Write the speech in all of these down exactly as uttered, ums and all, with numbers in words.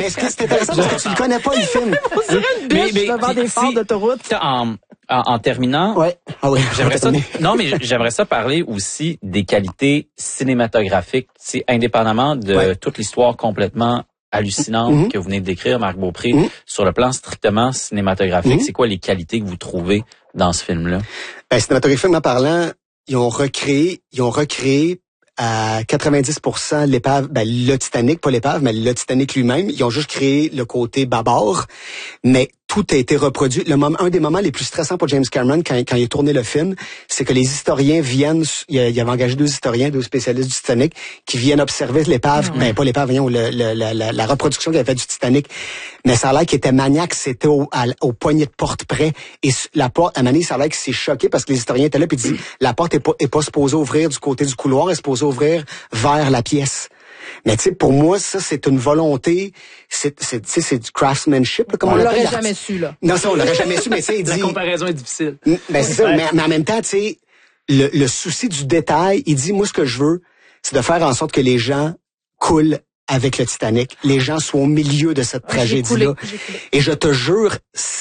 mais ce qui est intéressant, c'est que tu ne connais pas le film. On dirait une biche mais, mais, devant des phares si, d'autoroute. En, en, en terminant, ouais. Ah oui, j'aimerais ça, non, mais j'aimerais ça parler aussi des qualités cinématographiques, c'est indépendamment de ouais. toute l'histoire complètement hallucinante mm-hmm. que vous venez de décrire, Marc Beaupré, mm-hmm. sur le plan strictement cinématographique. Mm-hmm. C'est quoi les qualités que vous trouvez dans ce film-là? Ben, cinématographiquement parlant, ils ont recréé, ils ont recréé à quatre-vingt-dix pour cent l'épave, ben, le Titanic, pas l'épave, mais le Titanic lui-même. Ils ont juste créé le côté bâbord, mais tout a été reproduit. Le moment, un des moments les plus stressants pour James Cameron quand, quand il a tourné le film, c'est que les historiens viennent, il avait engagé deux historiens, deux spécialistes du Titanic, qui viennent observer l'épave, mmh. ben pas l'épave, voyons, le, le, la, la, la reproduction qu'il avait fait du Titanic. Mais ça a l'air qu'il était maniaque, c'était au, à, au poignet de porte près. Et la porte, à Mané, ça a l'air qu'il s'est choqué parce que les historiens étaient là puis disent, la porte est pas, est pas supposée ouvrir du côté du couloir, elle est supposée ouvrir vers la pièce. Mais tu sais, pour moi, ça, c'est une volonté, c'est, c'est, tu sais, c'est du craftsmanship, là, comme on, on l'appelle. l'aurait jamais su, là. Non, ça, on l'aurait jamais su, mais tu sais, il dit... La comparaison est difficile. Ben, c'est ça, mais, mais en même temps, tu sais, le, le souci du détail, il dit, moi, ce que je veux, c'est de faire en sorte que les gens coulent avec le Titanic. Les gens soient au milieu de cette tragédie-là. Et je te jure,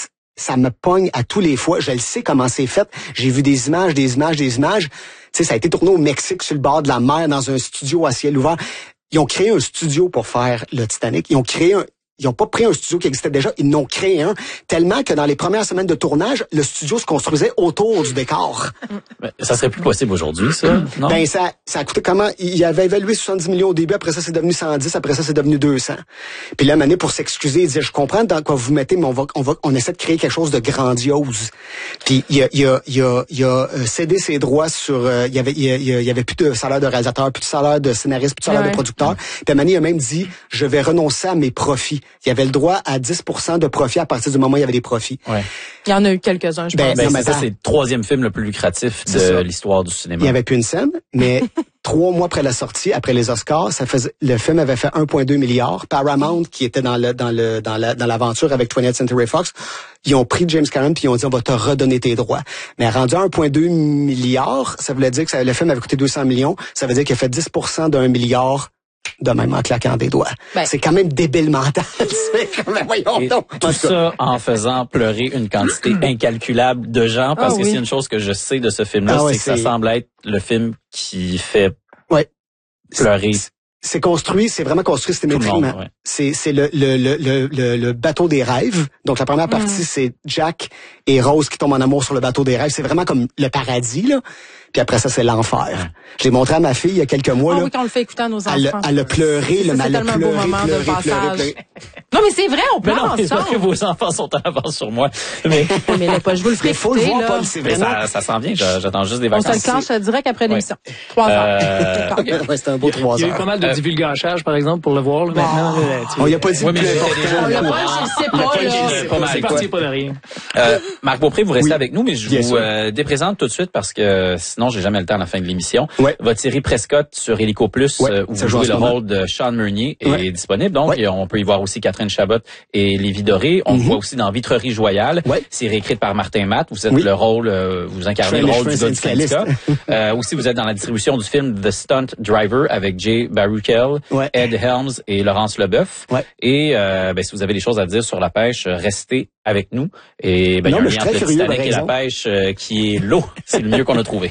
ça me pogne à tous les fois. Je le sais comment c'est fait. J'ai vu des images, des images, des images. Tu sais, ça a été tourné au Mexique, sur le bord de la mer, dans un studio à ciel ouvert. Ils ont créé un studio pour faire le Titanic. Ils ont créé un... Ils n'ont pas pris un studio qui existait déjà, ils n'ont créé un, tellement que dans les premières semaines de tournage, le studio se construisait autour du décor. Mais ça serait plus possible aujourd'hui, ça, non? Ben, ça, ça a coûté comment? Il avait évalué soixante-dix millions au début, après ça, c'est devenu cent dix, après ça, c'est devenu deux cents. Puis là, Mané, pour s'excuser, il disait, je comprends dans quoi vous mettez, mais on va, on va, on essaie de créer quelque chose de grandiose. Puis, il a, il a, il a, il a cédé ses droits sur, euh, il y avait, il y, a, il y avait plus de salaire de réalisateur, plus de salaire de scénariste, plus de salaire ouais. de producteur. Puis Mané a même dit, je vais renoncer à mes profits. Il y avait le droit à dix pour cent de profit à partir du moment où il y avait des profits. Ouais. Il y en a eu quelques-uns, je ben, pense. Ben, c'est ça, c'est le troisième film le plus lucratif de l'histoire du cinéma. Il n'y avait plus une scène, mais trois mois après la sortie, après les Oscars, ça faisait, le film avait fait un virgule deux milliard. Paramount, qui était dans le, dans le, dans la, dans l'aventure avec twentieth Century Fox, ils ont pris James Cameron puis ils ont dit, on va te redonner tes droits. Mais rendu à un virgule deux milliard, ça voulait dire que ça, le film avait coûté deux cents millions. Ça veut dire qu'il a fait dix pour cent d'un milliard de même en claquant des doigts. Ben. C'est quand même débile mental. C'est quand même, voyons donc. Tout ça en faisant pleurer une quantité incalculable de gens, parce ah, que oui. c'est une chose que je sais de ce film-là, ah, ouais, c'est que c'est... ça semble être le film qui fait ouais. pleurer. C'est... C'est construit, c'est vraiment construit symétriquement. Ouais. C'est, c'est le, le, le, le, le bateau des rêves. Donc, la première partie, mm. c'est Jack et Rose qui tombent en amour sur le bateau des rêves. C'est vraiment comme le paradis, là. Puis après ça, c'est l'enfer. Ouais. Je l'ai montré à ma fille il y a quelques mois. Ah là. oui, quand on le fait écouter à nos enfants. Elle, elle a pleuré, le mal a pleuré, beau moment pleuré, de pleuré, passage. pleuré, pleuré. Non, mais c'est vrai, on pleure ensemble. ensemble. C'est parce que vos enfants sont en avance sur moi. Mais, mais là, pas, je vous le ferai écouter, faut le voir, là. Paul, c'est vraiment... ça, ça s'en vient, j'attends juste des vacances. On se le clenche direct après l'émission. Ouais. Trois heures. Euh, okay. Ouais, c'était un beau trois heures. Il y a eu pas mal de divulgachage, par exemple, pour le voir, là, maintenant. On y a pas dit oui, le plus important. Le punch, je sais pas, là. C'est parti, pas de rien. Marc Beaupré, vous restez avec nous, mais je vous déprésente tout de suite parce que sinon, j'ai jamais le temps à la fin de l'émission. Votre série Prescott sur Hélico Plus, où vous jouez le rôle de Sean Meunier, est disponible. Donc, on peut y voir aussi Catherine Chabot et Lévi Doré. On vous voit aussi dans Vitrerie Joyale. C'est réécrit par Martin Matt. Vous êtes le rôle, vous incarnez le rôle du gars du syndicat. Aussi, vous êtes dans la distribution du film The Stunt Driver avec Jay Baruchel, Ed Helms et Laurence Leboeuf. Et ben, si vous avez des choses à dire sur la pêche, restez avec nous. Et ben, il y a un lien entre le Titanic et la pêche qui est l'eau. C'est le mieux qu'on a trouvé.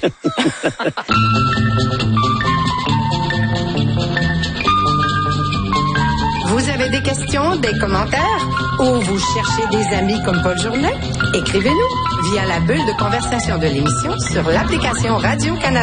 Vous avez des questions, des commentaires ou vous cherchez des amis comme Paul Journet? Écrivez-nous via la bulle de conversation de l'émission sur l'application Radio-Canada.